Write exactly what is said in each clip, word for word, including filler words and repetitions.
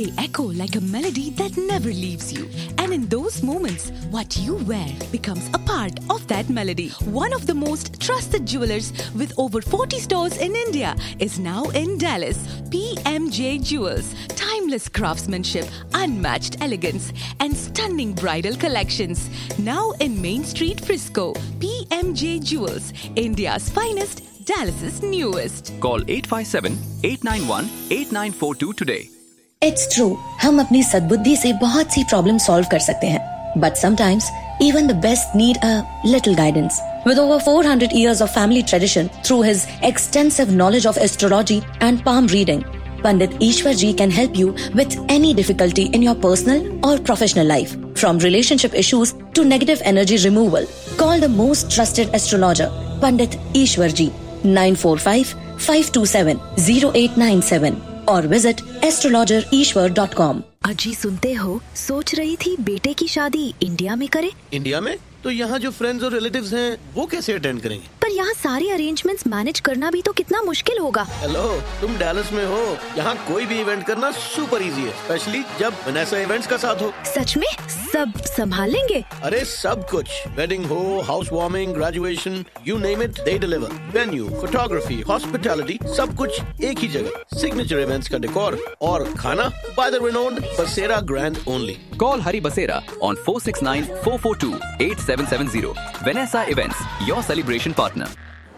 They echo like a melody that never leaves you. And in those moments, what you wear becomes a part of that melody. One of the most trusted jewelers with over forty stores in India is now in Dallas. P M J Jewels. Timeless craftsmanship, unmatched elegance, and stunning bridal collections. Now in Main Street, Frisco. P M J Jewels, India's finest, Dallas's newest. Call eight five seven, eight nine one, eight nine four two today. It's true, हम अपनी सद्बुद्धि से बहुत सी problem solve कर सकते हैं. But sometimes, even the best need a little guidance. With over four hundred years of family tradition, through his extensive knowledge of astrology and palm reading, Pandit Ishwar Ji can help you with any difficulty in your personal or professional life. From relationship issues to negative energy removal. Call the most trusted astrologer, Pandit Ishwar Ji, nine four five, five two seven, zero eight nine seven or visit astrologer ishwar dot com. अजी सुनते हो, सोच रही थी बेटे की शादी India में करे. इंडिया में? तो यहाँ जो फ्रेंड्स और रिलेटिव्स हैं, वो कैसे अटेंड करेंगे? पर यहाँ सारे अरेंजमेंट्स मैनेज करना भी तो कितना मुश्किल होगा. हेलो, तुम डैलस में हो. यहाँ कोई भी इवेंट करना सुपर इजी है, स्पेशली जब वनेसा इवेंट्स का साथ हो. सच में? सब संभाल लेंगे? अरे सब कुछ. वेडिंग हो, house warming, graduation, you name it, they deliver. Venue, photography, hospitality, सब कुछ एक ही जगह. सिग्नेचर इवेंट्स का डेकोर और खाना by the renowned Basera Grand only. Call Hari Basera on four six nine, four four two, eight seven seven zero. Vanessa Events, your celebration partner.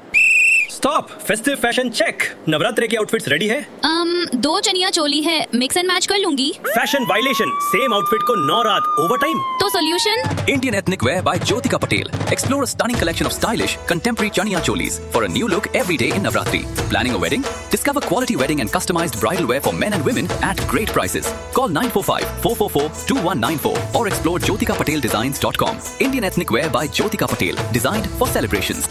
Stop. Festive fashion check. नवरात्रे के outfits ready है? um, दो चनिया चोली है, mix and match कर लूंगी. Fashion violation. Same outfit को नौ रात over time. तो solution? Indian Ethnic Wear by Jyotika Patel. Explore a stunning collection of stylish, contemporary chaniya cholis for a new look every day in Navratri. Planning a wedding? Discover quality wedding and customized bridal wear for men and women at great prices. Call nine four five, four four four, two one nine four or explore jyotika patel designs dot com. Indian Ethnic Wear by Jyotika Patel. Designed for celebrations.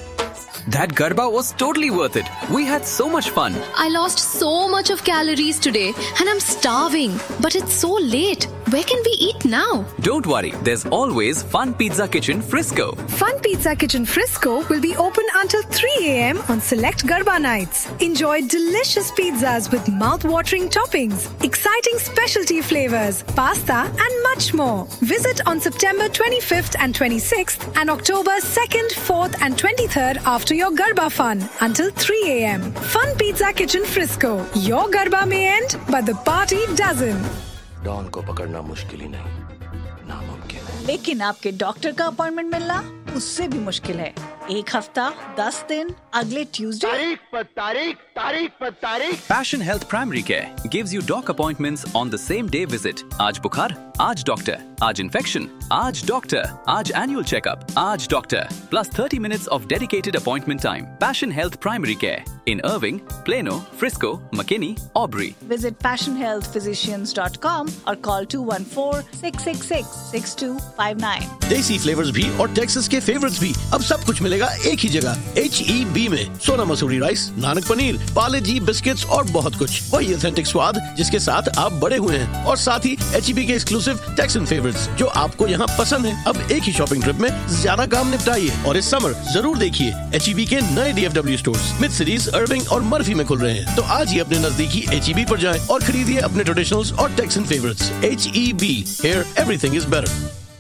That Garba was totally worth it. We had so much fun. I lost so much of calories today and I'm starving. But it's so late. Where can we eat now? Don't worry. There's always Fun Pizza Kitchen Frisco. Fun Pizza Kitchen Frisco will be open until three a.m. on select Garba nights. Enjoy delicious pizzas with mouth-watering toppings, exciting specialty flavors, pasta and much more. Visit on September twenty-fifth and twenty-sixth and October second, fourth and twenty-third after your Garba fun until three a.m. Fun Pizza Kitchen Frisco. Your Garba may end, but the party doesn't. Don को पकड़ना मुश्किल ही नहीं, नामुमकिन है. लेकिन आपके doctor का appointment मिलना उससे भी मुश्किल है. एक हफ्ता, दस दिन, अगले ट्यूसडे. तारीख पर तारीख, तारीख पर तारीख. Passion Health Primary Care gives you doc appointments on the same day visit. आज बुखार, आज डॉक्टर. आज infection, आज डॉक्टर. आज annual checkup, आज doctor. Plus thirty minutes of dedicated appointment time. Passion Health Primary Care in Irving, Plano, Frisco, McKinney, Aubrey. Visit passion health physicians dot com or call two one four, six six six, six two five nine. देसी flavours भी और Texas के favourites भी, अब सब कुछ मिलेगा एक ही जगह. एच ई बी में सोना मसूरी राइस, नानक पनीर, पाले जी बिस्किट्स और बहुत कुछ. वही ऑथेंटिक स्वाद जिसके साथ आप बड़े हुए हैं. और साथ ही एच ई बी के एक्सक्लूसिव टेक्सन फेवरेट्स जो आपको यहाँ पसंद है. अब एक ही शॉपिंग ट्रिप में ज्यादा काम निपटाइए. और इस समर जरूर देखिए एच ई बी के नए D F W stores mid cities, अर्विंग और मर्फी में खुल रहे हैं. तो आज ही अपने नजदीकी एच ई बी पर जाएं और खरीदिए अपने ट्रेडिशनल्स और taxon favourites. H E B, here everything is better.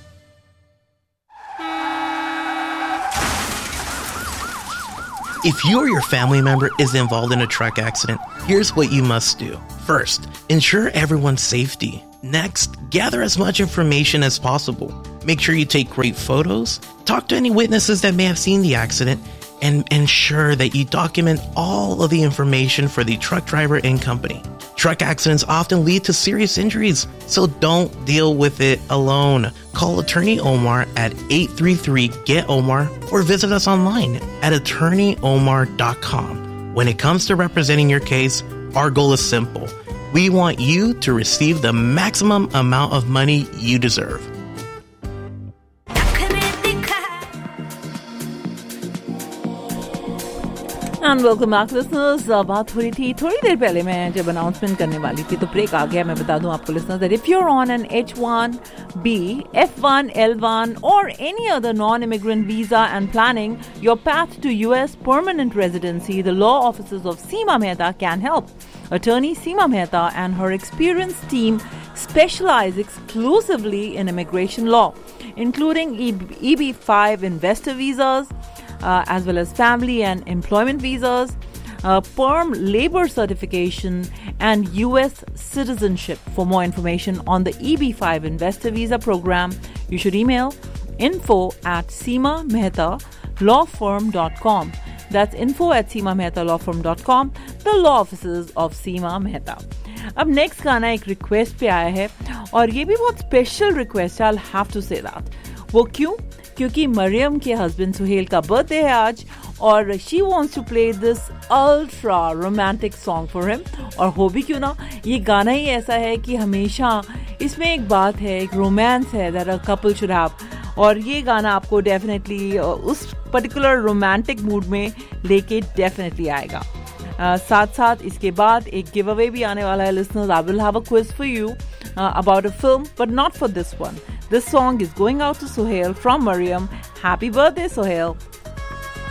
If you or your family member is involved in a truck accident, here's what you must do. First, ensure everyone's safety. Next, gather as much information as possible. Make sure you take great photos, talk to any witnesses that may have seen the accident, and ensure that you document all of the information for the truck driver and company. Truck accidents often lead to serious injuries, so don't deal with it alone. Call Attorney Omar at eight three three, G E T O M A R or visit us online at attorney omar dot com. When it comes to representing your case, our goal is simple. We want you to receive the maximum amount of money you deserve. And welcome back listeners. बात हो रही थी थोड़ी देर पहले, मैं जब announcement करने वाली थी तो ब्रेक आ गया. मैं बता दूं आपको listeners that if you are on an H one B, F one, L one और any other non-immigrant visa and planning your path to U S permanent residency, the law offices of Seema Mehta can help. Attorney Seema Mehta and her experienced team specialize exclusively in immigration law, including E B five investor visas, Uh, as well as family and employment visas, uh, perm labor certification, and U S citizenship. For more information on the E B five investor visa program, you should email info at seema mehta law firm dot com. That's info at seema mehta law firm dot com, the law offices of Seema Mehta. अब next गाना एक request पे आया है और ये भी बहुत स्पेशल रिक्वेस्ट है. I'll have to say that. वो क्यों? क्योंकि मरियम के हस्बैंड सुहेल का बर्थडे है आज और she wants to play this ultra romantic song for him. और हो भी क्यों ना, ये गाना ही ऐसा है कि हमेशा इसमें एक बात है, एक रोमांस है that a couple should have. और ये गाना आपको डेफिनेटली उस पर्टिकुलर रोमांटिक मूड में लेके डेफिनेटली आएगा. Uh, साथ साथ इसके बाद एक गिव अवे भी आने वाला है listeners. I will have a quiz for you about a film, but not for this one. This song is going out to Sohail from Mariam. Happy birthday, Sohail.